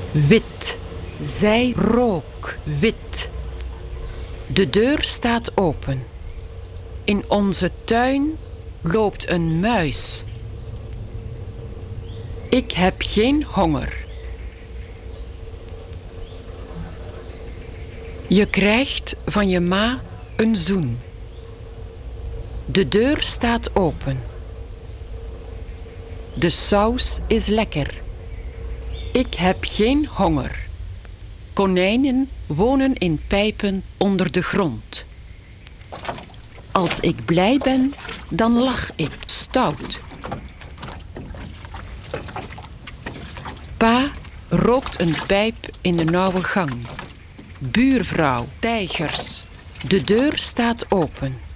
Wit. Zij rook wit. De deur staat open. In onze tuin loopt een muis. Ik heb geen honger. Je krijgt van je ma een zoen. De deur staat open. De saus is lekker. Ik heb geen honger. Konijnen wonen in pijpen onder de grond. Als ik blij ben, dan lach ik stout. Pa rookt een pijp in de nauwe gang. Buurvrouw, tijgers. De deur staat open.